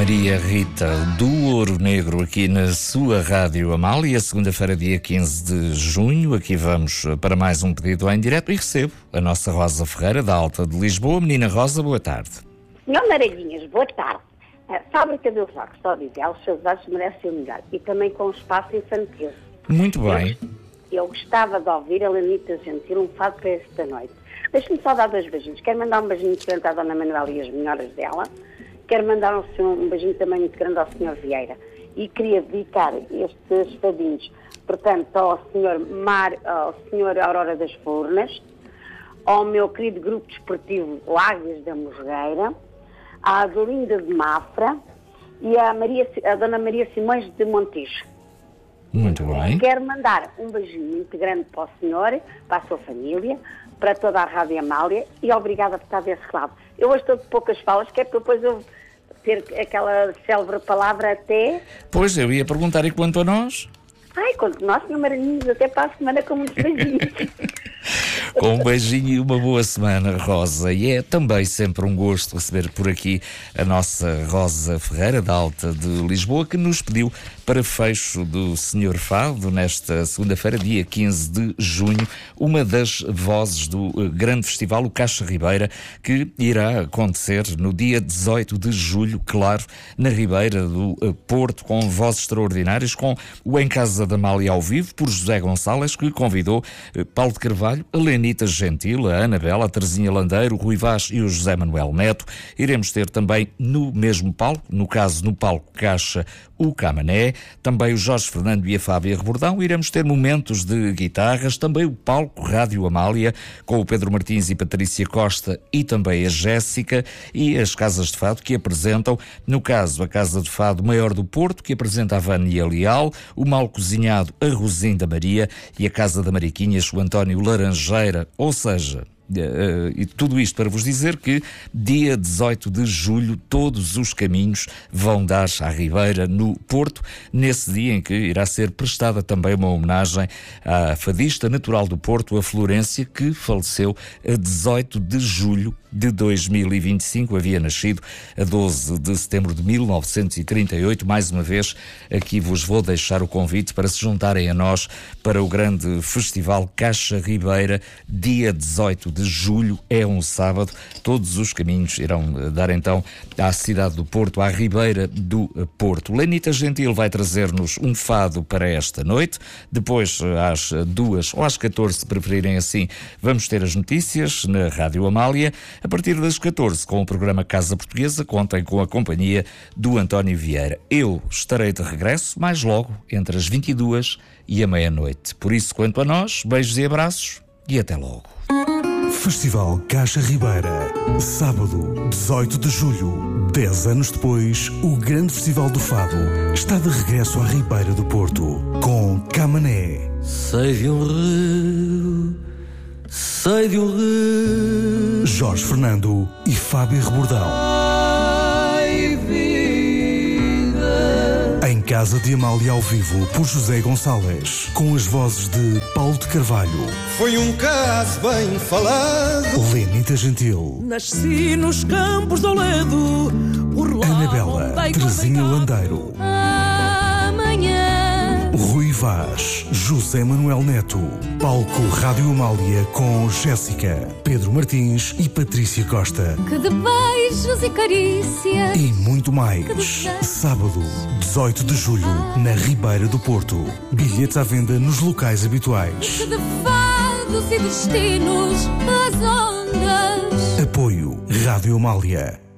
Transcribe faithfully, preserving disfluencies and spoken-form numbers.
Maria Rita do Ouro Negro aqui na sua Rádio Amália, segunda-feira, dia quinze de junho. Aqui vamos para mais um pedido em direto e recebo a nossa Rosa Ferreira, da Alta de Lisboa. Menina Rosa, boa tarde. Senhor Maradinhas, boa tarde. A Fábrica do Rock, só dizer, os seus olhos merecem o melhor. E também com o espaço infantil. Muito bem. Eu, eu gostava de ouvir a Lenita Gentil, um fado para esta noite. Deixe-me só dar dois beijinhos. Quero mandar um beijinho muito grande à Dona Manuela e as melhoras dela. Quero mandar um, um beijinho também muito grande ao senhor Vieira. E queria dedicar estes fadinhos, portanto, ao senhor Mar, ao senhor Aurora das Furnas, ao meu querido grupo desportivo Lágrias da Mosgueira, à Adelinda de Mafra e à Maria, a Dona Maria Simões de Montijo. Muito bem. Quero mandar um beijinho muito grande para o senhor, para a sua família, para toda a Rádio Amália, e obrigada por estar desse lado. Eu hoje estou de poucas falas, que é para depois eu ter aquela célebre palavra até... Pois, eu ia perguntar, e quanto a nós? Ai, quanto nós, senhor Maranhinhos, até para a semana com muitos beijinhos. Com um beijinho e uma boa semana, Rosa. E é também sempre um gosto receber por aqui a nossa Rosa Ferreira, da Alta de Lisboa, que nos pediu para fecho do senhor Fado, nesta segunda-feira, dia quinze de junho, uma das vozes do grande festival, o Caixa Ribeira, que irá acontecer no dia dezoito de julho, claro, na Ribeira do Porto, com vozes extraordinárias, com o Em Casa da Amália ao vivo, por José Gonçalves, que convidou Paulo de Carvalho, a Lenita Gentil, a Anabela, a Terezinha Landeiro, o Rui Vaz e o José Manuel Neto. Iremos ter também no mesmo palco, no caso no palco Caixa, o Camané, também o Jorge Fernando e a Fábia Rebordão. Iremos ter momentos de guitarras, também o palco Rádio Amália, com o Pedro Martins e Patrícia Costa e também a Jéssica, e as casas de fado que apresentam, no caso, a Casa de Fado Maior do Porto, que apresenta a Vânia Leal, o Mal Cozinhado, a Rosinda Maria, e a Casa da Mariquinhas, o António Laranjeira, ou seja... Uh, e tudo isto para vos dizer que dia dezoito de julho todos os caminhos vão dar à Ribeira, no Porto, nesse dia em que irá ser prestada também uma homenagem à fadista natural do Porto, a Florência, que faleceu a dezoito de julho de dois mil e vinte e cinco, havia nascido a doze de setembro de mil novecentos e trinta e oito. Mais uma vez, aqui vos vou deixar o convite para se juntarem a nós para o grande festival Caixa Ribeira, dia dezoito de julho, é um sábado. Todos os caminhos irão dar então à cidade do Porto, à Ribeira do Porto. Lenita Gentil vai trazer-nos um fado para esta noite. Depois, às duas ou às catorze, se preferirem assim, vamos ter as notícias na Rádio Amália. A partir das catorze, com o programa Casa Portuguesa, contem com a companhia do António Vieira. Eu estarei de regresso mais logo, entre as vinte e duas e a meia-noite. Por isso, quanto a nós, beijos e abraços e até logo. Festival Caixa Ribeira, sábado, dezoito de julho. Dez anos depois, o grande Festival do Fado está de regresso à Ribeira do Porto, com Camané. Sei de um rio, sei de um rio, Jorge Fernando e Fábia Rebordão. ai vida. Em Casa de Amália ao vivo, por José Gonçalves, com as vozes de Paulo de Carvalho. Foi um caso bem falado. Lenita Gentil. Nasci nos campos do Oledo, por lá Anabela, onde Terezinha Landeiro. amanhã. Rui Vaz, José Manuel Neto. Palco Rádio Amália com Jéssica, Pedro Martins e Patrícia Costa. Que de beijos e carícias. E muito mais. Sábado, dezoito de julho, na Ribeira do Porto. Bilhetes à venda nos locais habituais. Que de fados e destinos as ondas. Apoio Rádio Amália.